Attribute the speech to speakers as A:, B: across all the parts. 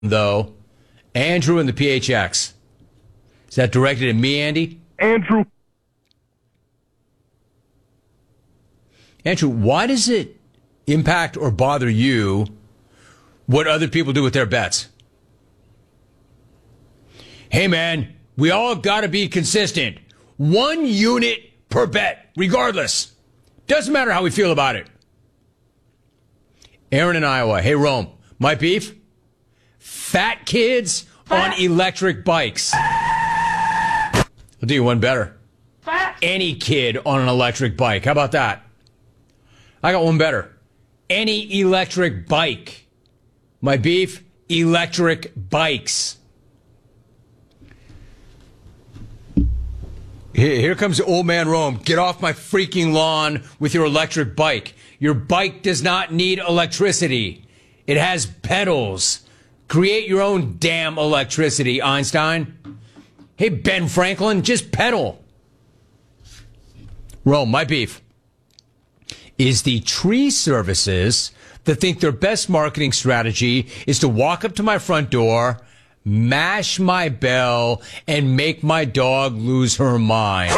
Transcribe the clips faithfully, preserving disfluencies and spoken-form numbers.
A: though. Andrew in the P H X. Is that directed at me, Andy?
B: Andrew.
A: Andrew, why does it impact or bother you what other people do with their bets? Hey, man, we all got to be consistent. One unit per bet, regardless. Doesn't matter how we feel about it. Aaron in Iowa. Hey, Rome, my beef? Fat kids on electric bikes. I'll do you one better. Any kid on an electric bike. How about that? I got one better. Any electric bike. My beef? Electric bikes. Here comes old man Rome. Get off my freaking lawn with your electric bike. Your bike does not need electricity. It has pedals. Create your own damn electricity, Einstein. Hey, Ben Franklin, just pedal. Rome, my beef is the tree services that think their best marketing strategy is to walk up to my front door, mash my bell, and make my dog lose her mind. If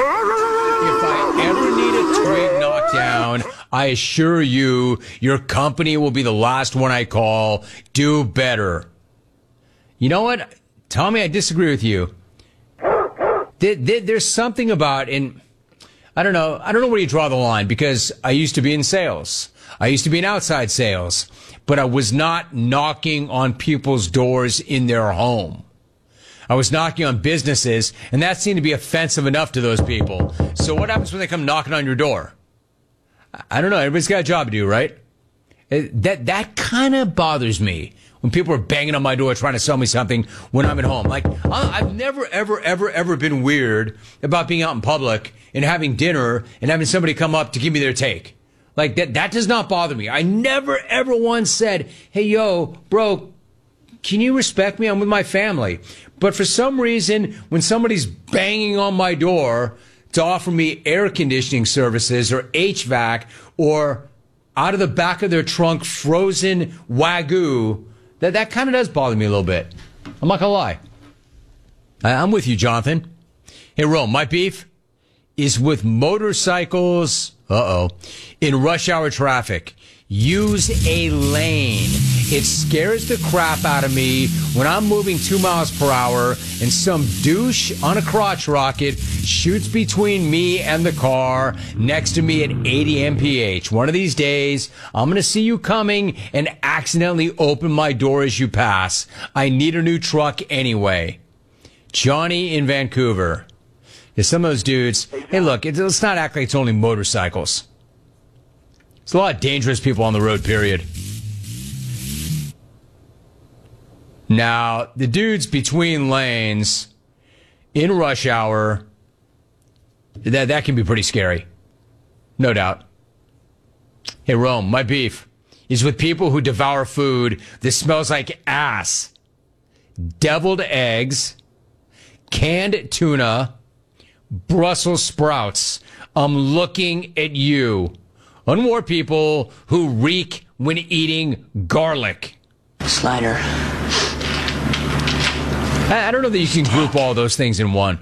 A: I ever need a twig knocked down, I assure you, your company will be the last one I call. Do better. You know what? Tommy, I disagree with you. There, there, there's something about, and I don't know, I don't know where you draw the line, because I used to be in sales. I used to be in outside sales, but I was not knocking on people's doors in their home. I was knocking on businesses, and that seemed to be offensive enough to those people. So what happens when they come knocking on your door? I don't know. Everybody's got a job to do, right? That that kind of bothers me when people are banging on my door trying to sell me something when I'm at home. Like, I've never, ever, ever, ever been weird about being out in public and having dinner and having somebody come up to give me their take. Like, that that does not bother me. I never, ever once said, hey, yo, bro, can you respect me? I'm with my family. But for some reason, when somebody's banging on my door to offer me air conditioning services or H V A C or out of the back of their trunk frozen Wagyu, that, that kind of does bother me a little bit. I'm not going to lie. I, I'm with you, Jonathan. Hey, Rome, my beef is with motorcycles, uh-oh, in rush hour traffic. Use a lane. It scares the crap out of me when I'm moving two miles per hour and some douche on a crotch rocket shoots between me and the car next to me at eighty M P H. One of these days, I'm going to see you coming and accidentally open my door as you pass. I need a new truck anyway. Johnny in Vancouver. Yeah, some of those dudes, hey, look, it's, let's not act like it's only motorcycles. There's a lot of dangerous people on the road, period. Now, the dudes between lanes in rush hour, that, that can be pretty scary. No doubt. Hey, Rome, my beef is with people who devour food that smells like ass. Deviled eggs, canned tuna, Brussels sprouts. I'm looking at you. On more people who reek when eating garlic.
C: Slider.
A: I, I don't know that you can group all those things in one.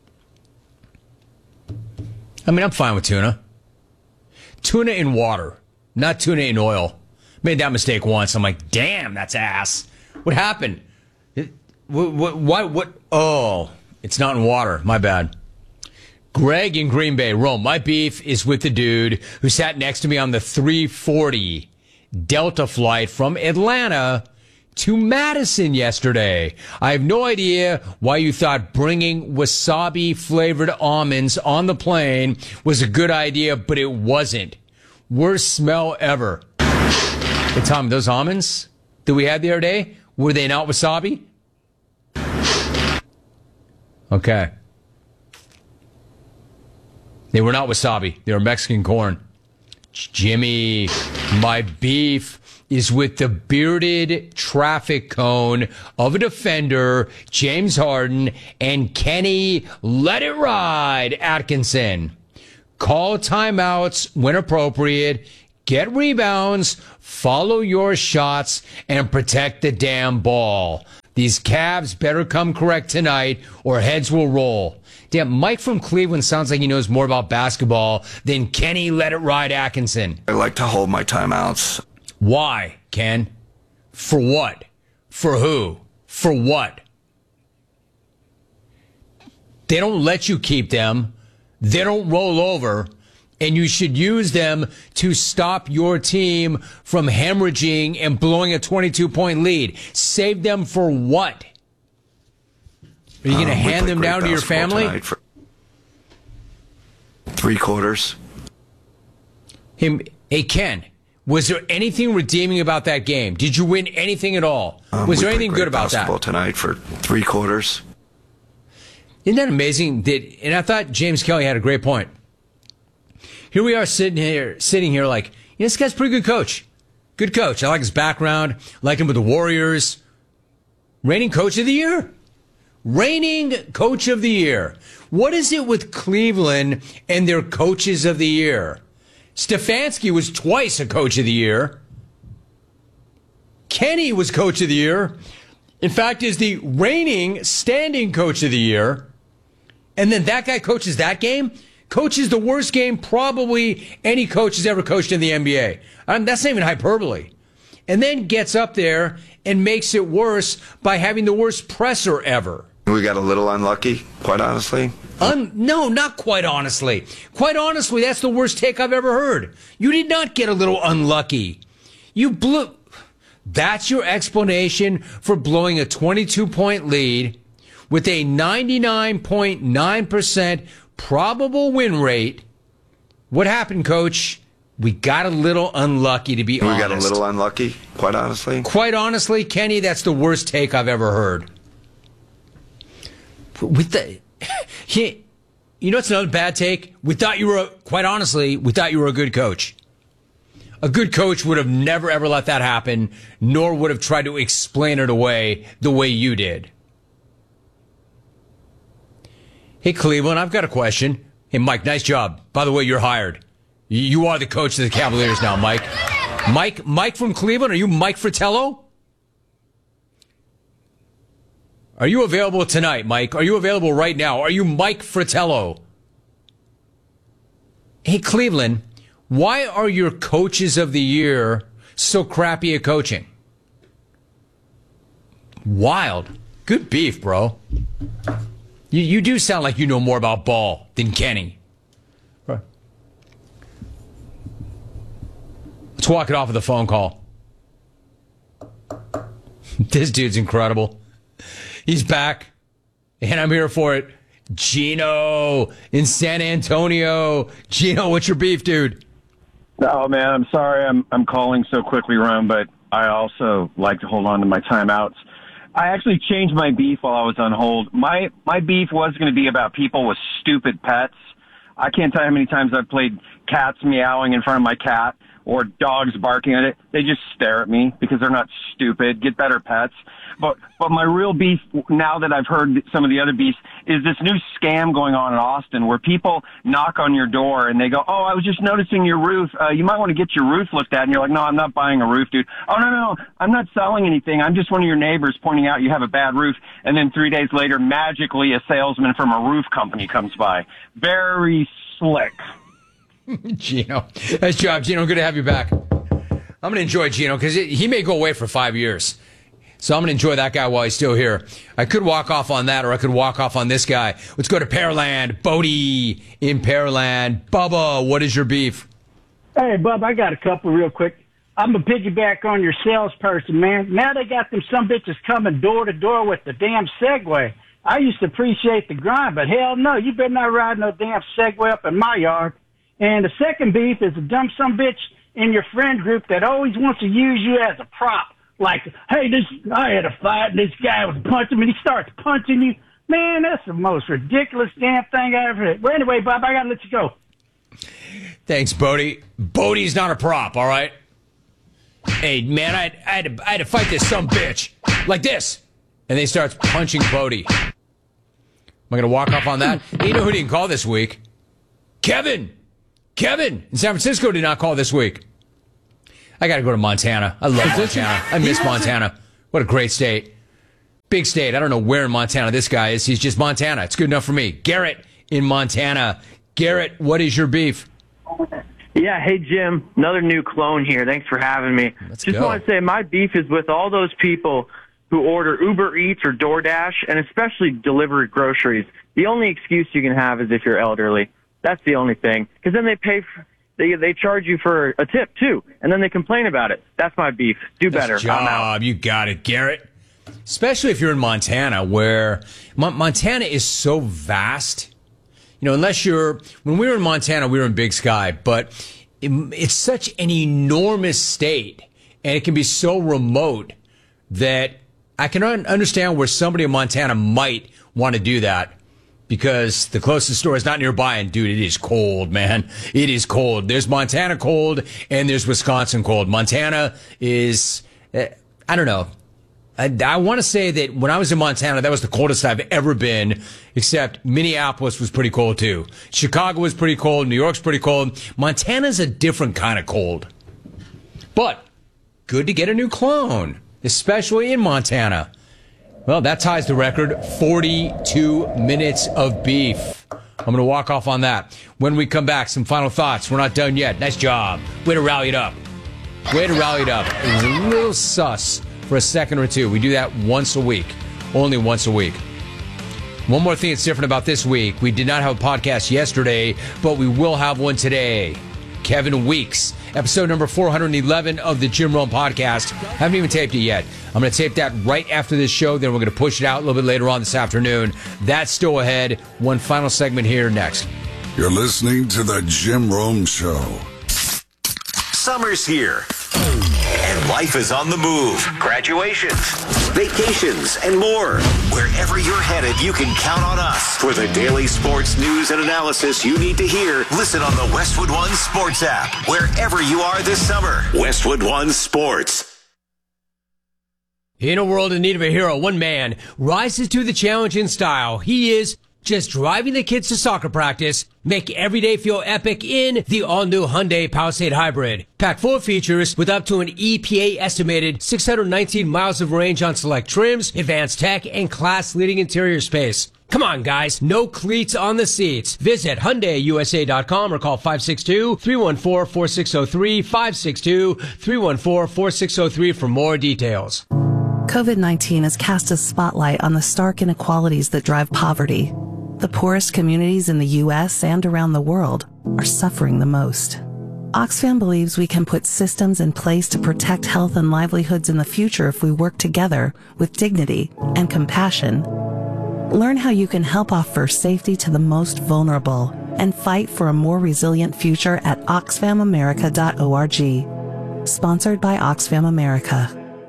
A: I mean, I'm fine with tuna. Tuna in water, not tuna in oil. Made that mistake once. I'm like, damn, that's ass. What happened? It, what, what, why, what? Oh, it's not in water. My bad. Greg in Green Bay, Rome. My beef is with the dude who sat next to me on the three forty Delta flight from Atlanta to Madison yesterday. I have no idea why you thought bringing wasabi-flavored almonds on the plane was a good idea, but it wasn't. Worst smell ever. Hey, Tom, those almonds that we had the other day, were they not wasabi? Okay. They were not wasabi. They were Mexican corn. Jimmy, my beef is with the bearded traffic cone of a defender, James Harden, and Kenny Let It Ride Atkinson. Call timeouts when appropriate. get rebounds, follow your shots, and protect the damn ball. These Cavs better come correct tonight or heads will roll. Damn, Mike from Cleveland sounds like he knows more about basketball than Kenny Let It Ride Atkinson.
B: I like to hold my timeouts.
A: Why, Ken? For what? For who? For what? They don't let you keep them. They don't roll over. And you should use them to stop your team from hemorrhaging and blowing a twenty-two point lead. Save them for what? Are you going to um, hand them down to your family?
B: For three quarters.
A: Him, hey, Ken, was there anything redeeming about that game? Did you win anything at all?
B: Um,
A: was there anything good about that?
B: Basketball tonight for three quarters.
A: Isn't that amazing? That, and I thought James Kelly had a great point. Here we are sitting here, sitting here like, you know, this guy's a pretty good coach. Good coach. I like his background. I like him with the Warriors. Reigning coach of the year. Reigning coach of the year. What is it with Cleveland and their coaches of the year? Stefanski was twice a coach of the year. Kenny was coach of the year. In fact, is the reigning standing coach of the year. And then that guy coaches that game? Coaches the worst game probably any coach has ever coached in the N B A. Um, that's not even hyperbole. And then gets up there and makes it worse by having the worst presser ever.
B: We got a little unlucky, quite honestly.
A: Un- no, not quite honestly. Quite honestly, that's the worst take I've ever heard. You did not get a little unlucky. You blew... That's your explanation for blowing a twenty-two point lead with a ninety-nine point nine percent probable win rate. What happened, Coach? We got a little unlucky, to be
B: we
A: honest.
B: We got a little unlucky, quite honestly.
A: Quite honestly, Kenny, that's the worst take I've ever heard. With the, he, you know what's another bad take? We thought you were, a, quite honestly, we thought you were a good coach. A good coach would have never, ever let that happen, nor would have tried to explain it away the way you did. Hey, Cleveland, I've got a question. Hey, Mike, nice job. By the way, you're hired. You are the coach of the Cavaliers now, Mike. Mike, Mike from Cleveland, are you Mike Fratello? Are you available tonight, Mike? Are you available right now? Are you Mike Fratello? Hey, Cleveland, why are your coaches of the year so crappy at coaching? Wild. Good beef, bro. You, you do sound like you know more about ball than Kenny. Let's walk it off with a phone call. This dude's incredible. He's back, and I'm here for it. Gino in San Antonio. Gino, what's your beef, dude?
C: Oh, man, I'm sorry I'm I'm calling so quickly, Ron, but I also like to hold on to my timeouts. I actually changed my beef while I was on hold. My my beef was going to be about people with stupid pets. I can't tell you how many times I've played cats meowing in front of my cat or dogs barking at it. They just stare at me because they're not stupid. Get better pets. But but my real beef, now that I've heard some of the other beefs, is this new scam going on in Austin where people knock on your door and they go, oh, I was just noticing your roof. Uh, you might want to get your roof looked at. And you're like, no, I'm not buying a roof, dude. Oh, no, no, I'm not selling anything. I'm just one of your neighbors pointing out you have a bad roof. And then three days later, magically, a salesman from a roof company comes by. Very slick.
A: Gino. Nice job, Gino. Good to have you back. I'm going to enjoy Gino because he may go away for five years. So I'm going to enjoy that guy while he's still here. I could walk off on that, or I could walk off on this guy. Let's go to Pearland. Bodie in Pearland. Bubba, what is your beef?
D: Hey, Bub, I got a couple real quick. I'm going to piggyback on your salesperson, man. Now they got them some bitches coming door to door with the damn Segway. I used to appreciate the grind, but hell no, you better not ride no damn Segway up in my yard. And the second beef is a dumb some bitch in your friend group that always wants to use you as a prop. Like, hey, this I had a fight, and this guy was punching me, and he starts punching you. Man, that's the most ridiculous damn thing I ever heard. Well, anyway, Bob, I got to let you go.
A: Thanks, Bodie. Bodie's not a prop, all right? Hey, man, I, I, had to, I had to fight this some bitch. Like this. And then he starts punching Bodie. Am I going to walk off on that? Hey, you know who didn't call this week? Kevin. Kevin in San Francisco did not call this week. I got to go to Montana. I love Montana. I miss Montana. What a great state. Big state. I don't know where in Montana this guy is. He's just Montana. It's good enough for me. Garrett in Montana. Garrett, what is your beef?
E: Yeah, hey, Jim. Another new clone here. Thanks for having me.
A: Let's
E: Just
A: go.
E: want to say my beef is with all those people who order Uber Eats or DoorDash, and especially delivery groceries. The only excuse you can have is if you're elderly. That's the only thing. Because then they pay for, they they charge you for a tip, too, and then they complain about it. That's my beef. Do
A: Nice
E: better.
A: job.
E: I'm out.
A: You got it, Garrett. Especially if you're in Montana, where Mon- Montana is so vast. You know, unless you're, when we were in Montana, we were in Big Sky, but it, it's such an enormous state, and it can be so remote that I can un- understand where somebody in Montana might want to do that, because the closest store is not nearby, and dude, it is cold, man. It is cold. There's Montana cold, and there's Wisconsin cold. Montana is, uh, I don't know. I, I want to say that when I was in Montana, that was the coldest I've ever been, except Minneapolis was pretty cold too. Chicago was pretty cold. New York's pretty cold. Montana's a different kind of cold. But good to get a new clone, especially in Montana. Well, that ties the record, forty-two minutes of beef. I'm going to walk off on that. When we come back, some final thoughts. We're not done yet. Nice job. Way to rally it up. Way to rally it up. It was a little sus for a second or two. We do that once a week. Only once a week. One more thing that's different about this week. We did not have a podcast yesterday, but we will have one today. Kevin Weeks, episode number four hundred eleven of the Jim Rome podcast. Haven't even taped it yet. I'm going to tape that right after this show. Then we're going to push it out a little bit later on this afternoon. That's still ahead. One final segment here next.
F: You're listening to the Jim Rome Show.
G: Summer's here, and life is on the move. Graduations, vacations, and more. Wherever you're headed, you can count on us. For the daily sports news and analysis you need to hear, listen on the Westwood One Sports app. Wherever you are this summer, Westwood One Sports.
A: In a world in need of a hero, one man rises to the challenge in style. He is just driving the kids to soccer practice, make every day feel epic in the all-new Hyundai Palisade Hybrid. Packed full of features with up to an E P A-estimated six hundred nineteen miles of range on select trims, advanced tech, and class-leading interior space. Come on, guys. No cleats on the seats. Visit Hyundai U S A dot com or call five six two, three one four, four six zero three, five six two, three one four, four six zero three for more details.
H: COVID nineteen has cast a spotlight on the stark inequalities that drive poverty. The poorest communities in the U S and around the world are suffering the most. Oxfam believes we can put systems in place to protect health and livelihoods in the future if we work together with dignity and compassion. Learn how you can help offer safety to the most vulnerable and fight for a more resilient future at oxfam america dot org. Sponsored by Oxfam America.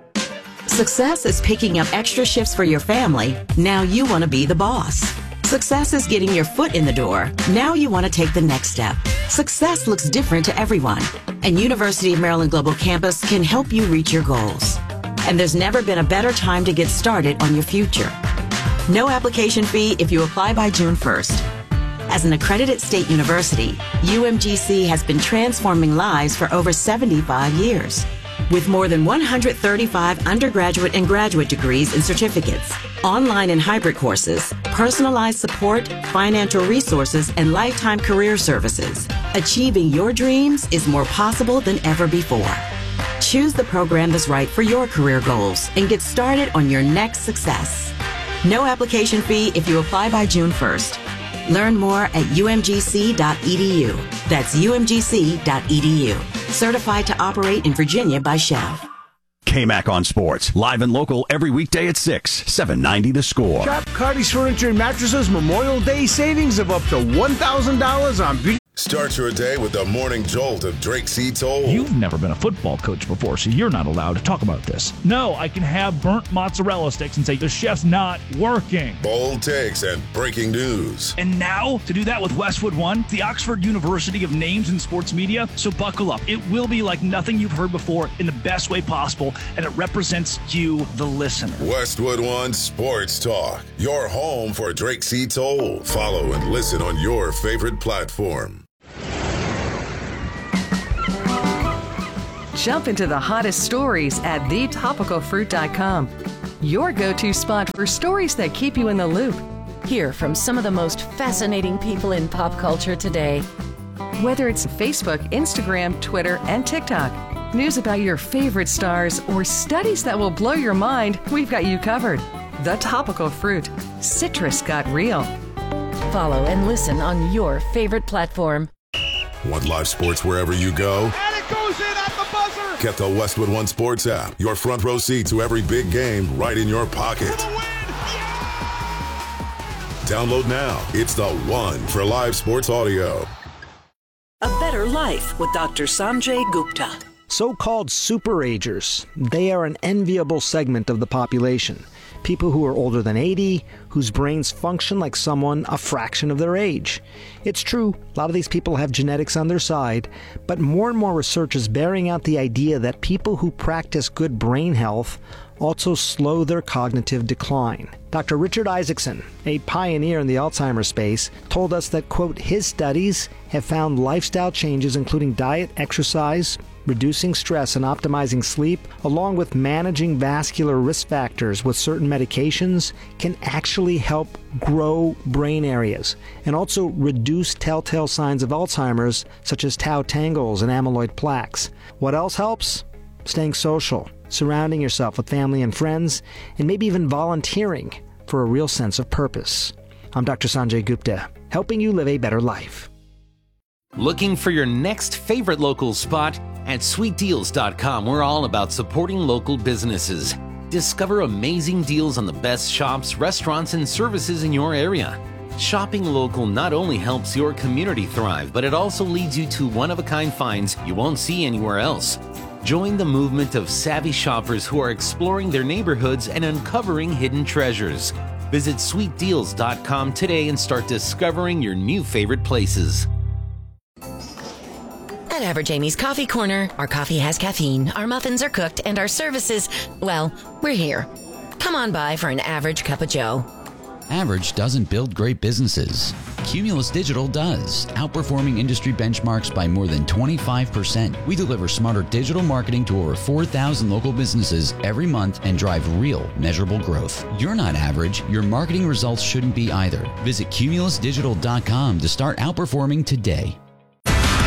I: Success is picking up extra shifts for your family. Now you want to be the boss. Success is getting your foot in the door. Now you want to take the next step. Success looks different to everyone, and University of Maryland Global Campus can help you reach your goals. And there's never been a better time to get started on your future. No application fee if you apply by June first. As an accredited state university, U M G C has been transforming lives for over seventy-five years. With more than one hundred thirty-five undergraduate and graduate degrees and certificates, online and hybrid courses, personalized support, financial resources, and lifetime career services, achieving your dreams is more possible than ever before. Choose the program that's right for your career goals and get started on your next success. No application fee if you apply by June first. Learn more at U M G C dot E D U. That's U M G C dot E D U. Certified to operate in Virginia by Shell.
J: K-Mac on Sports, live and local every weekday at six, seven ninety The Score.
K: Shop Cardi's Furniture and Mattresses Memorial Day savings of up to one thousand dollars on beauty.
L: Start your day with the morning jolt of Drake C. Toll.
M: You've never been a football coach before, so you're not allowed to talk about this. No, I can have burnt mozzarella sticks and say the chef's not working.
L: Bold takes and breaking news.
M: And now, to do that with Westwood One, the Oxford University of Names in Sports Media. So buckle up. It will be like nothing you've heard before in the best way possible, and it represents you, the listener.
L: Westwood One Sports Talk, your home for Drake C. Toll. Follow and listen on your favorite platform.
N: Jump into the hottest stories at the topical fruit dot com. Your go-to spot for stories that keep you in the loop.
O: Hear from some of the most fascinating people in pop culture today.
N: Whether it's Facebook, Instagram, Twitter, and TikTok, news about your favorite stars, or studies that will blow your mind, we've got you covered. The Topical Fruit. Citrus got real.
O: Follow and listen on your favorite platform.
L: Want live sports wherever you go?
K: And it goes in at the buzzer!
L: Get the Westwood One Sports app. Your front row seat to every big game right in your pocket. Download now. It's the one for live sports audio.
P: A Better Life with Doctor Sanjay Gupta.
Q: So-called superagers. They are an enviable segment of the population. People who are older than eighty, whose brains function like someone a fraction of their age. It's true, a lot of these people have genetics on their side, but more and more research is bearing out the idea that people who practice good brain health also slow their cognitive decline. Doctor Richard Isaacson, a pioneer in the Alzheimer's space, told us that, quote, his studies have found lifestyle changes including diet, exercise, reducing stress and optimizing sleep, along with managing vascular risk factors with certain medications, can actually help grow brain areas and also reduce telltale signs of Alzheimer's such as tau tangles and amyloid plaques. What else helps? Staying social, surrounding yourself with family and friends, and maybe even volunteering for a real sense of purpose. I'm Doctor Sanjay Gupta, helping you live a better life.
R: Looking for your next favorite local spot? At sweet deals dot com, we're all about supporting local businesses. Discover amazing deals on the best shops, restaurants, and services in your area. Shopping local not only helps your community thrive, but it also leads you to one-of-a-kind finds you won't see anywhere else. Join the movement of savvy shoppers who are exploring their neighborhoods and uncovering hidden treasures. Visit sweet deals dot com today and start discovering your new favorite places.
S: At Average Amy's Coffee Corner, our coffee has caffeine, our muffins are cooked, and our services, well, we're here. Come on by for an average cup of joe.
T: Average doesn't build great businesses. Cumulus Digital does, outperforming industry benchmarks by more than twenty-five percent. We deliver smarter digital marketing to over four thousand local businesses every month and drive real, measurable growth. You're not average. Your marketing results shouldn't be either. Visit cumulus digital dot com to start outperforming today.